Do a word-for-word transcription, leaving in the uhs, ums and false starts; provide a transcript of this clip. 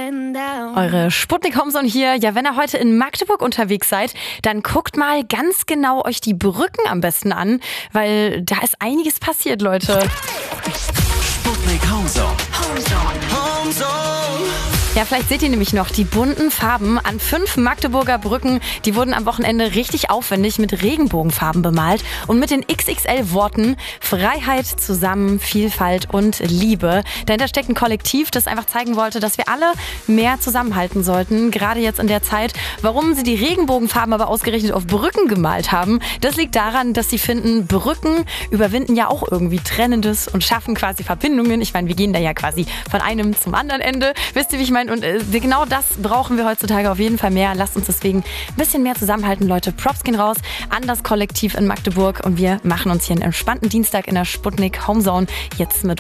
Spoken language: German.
Eure Sputnik Homezone hier. Ja, wenn ihr heute in Magdeburg unterwegs seid, dann guckt mal ganz genau euch die Brücken am besten an, weil da ist einiges passiert, Leute. Sputnik Homezone. Homezone. Homezone. Ja, vielleicht seht ihr nämlich noch die bunten Farben an fünf Magdeburger Brücken. Die wurden am Wochenende richtig aufwendig mit Regenbogenfarben bemalt und mit den X X L-Worten Freiheit, zusammen, Vielfalt und Liebe. Dahinter steckt ein Kollektiv, das einfach zeigen wollte, dass wir alle mehr zusammenhalten sollten, gerade jetzt in der Zeit. Warum sie die Regenbogenfarben aber ausgerechnet auf Brücken gemalt haben, das liegt daran, dass sie finden, Brücken überwinden ja auch irgendwie Trennendes und schaffen quasi Verbindungen. Ich meine, wir gehen da ja quasi von einem zum anderen Ende. Wisst ihr, wie ich meine? Und äh, genau das brauchen wir heutzutage auf jeden Fall mehr. Lasst uns deswegen ein bisschen mehr zusammenhalten, Leute. Props gehen raus an das Kollektiv in Magdeburg und wir machen uns hier einen entspannten Dienstag in der Sputnik Homezone jetzt mit